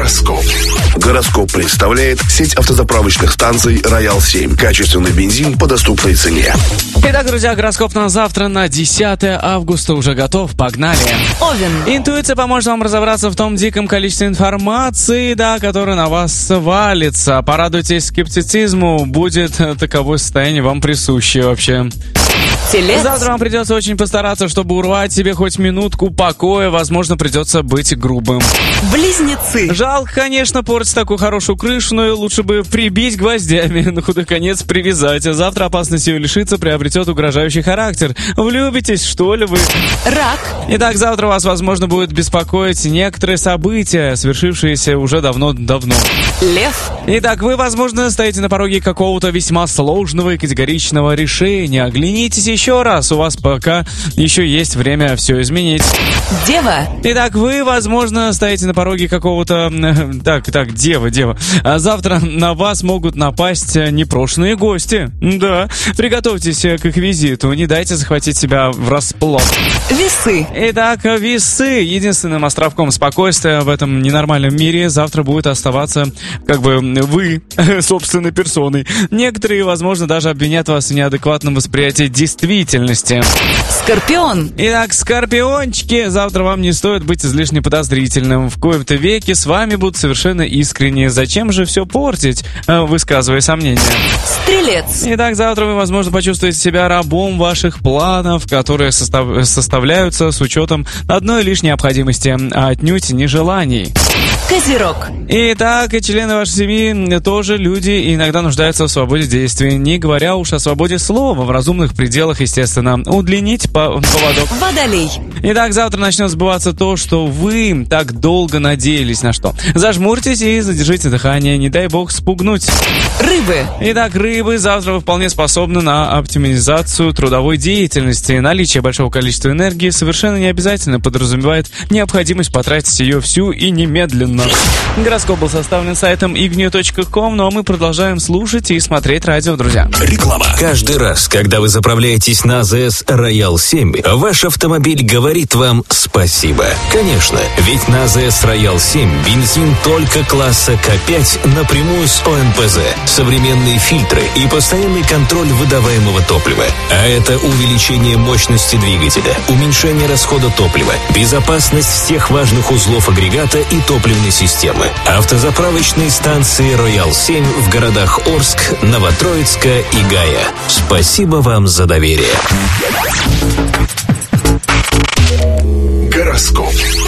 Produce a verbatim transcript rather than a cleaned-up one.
Гороскоп. Гороскоп представляет сеть автозаправочных станций «Роял семь». Качественный бензин по доступной цене. Итак, друзья, гороскоп на завтра, на десятое августа уже готов. Погнали. Овен. Интуиция поможет вам разобраться в том диком количестве информации, да, которое на вас свалится. Порадуйтесь скептицизму, будет таковое состояние вам присуще вообще. Телец. Завтра вам придется очень постараться, чтобы урвать себе хоть минутку покоя. Возможно, придется быть грубым. Близнецы. Жалко, конечно, портить такую хорошую крышу, но лучше бы прибить гвоздями, на худой конец привязать. А завтра опасность ее лишиться приобретет угрожающий характер. Влюбитесь, что ли вы? Рак. Итак, завтра вас, возможно, будет беспокоить некоторые события, свершившиеся уже давно-давно. Лев. Итак, вы, возможно, стоите на пороге какого-то весьма сложного и категоричного решения. Оглянитесь еще раз, у вас пока еще есть время все изменить. Дева. Итак, вы, возможно, стоите на пороге какого-то... Так, так, дева, дева. А завтра на вас могут напасть непрошенные гости. Да, приготовьтесь к их визиту, не дайте захватить себя врасплох. Весы. Итак, весы. Единственным островком спокойствия в этом ненормальном мире завтра будет оставаться, как бы, вы, собственной персоной. Некоторые, возможно, даже обвинят вас в неадекватном восприятии действительности. Скорпион. Итак, скорпиончики, завтра вам не стоит быть излишне подозрительным. В коем-то веке с вами будут совершенно искренне. Зачем же все портить, высказывая сомнения? Стрелец. Итак, завтра вы, возможно, почувствуете себя рабом ваших планов, которые состав... составляются с учетом одной лишь необходимости, а отнюдь не желаний. Козерог. Итак, и члены вашей семьи тоже люди и иногда нуждаются в свободе действий, не говоря уж о свободе слова, в разумных пределах, естественно. Удлините по- поводок. Водолей. Итак, завтра начнет сбываться то, что вы так долго надеялись на что. Зажмурьтесь и задержите дыхание, не дай бог спугнуть. Рыбы. Итак, рыбы, завтра вы вполне способны на оптимизацию трудовой деятельности. Наличие большого количества энергии совершенно не обязательно подразумевает необходимость потратить ее всю и немедленно. Гороскоп был составлен сайтом игнио точка ком, ну а мы продолжаем слушать и смотреть радио, друзья. Реклама. Каждый раз, когда вы заправляетесь на АЗС «Роял семь», ваш автомобиль говорит вам спасибо. Конечно, ведь на АЗС «Роял семь» бензин только класса К пять напрямую с О Н П З, современные фильтры и постоянный контроль выдаваемого топлива. А это увеличение мощности двигателя, уменьшение расхода топлива, безопасность всех важных узлов агрегата и топливной системы. Автозаправочные станции «Роял семь» в городах Орск, Новотроицка и Гая. Спасибо вам за доверие. Гороскоп.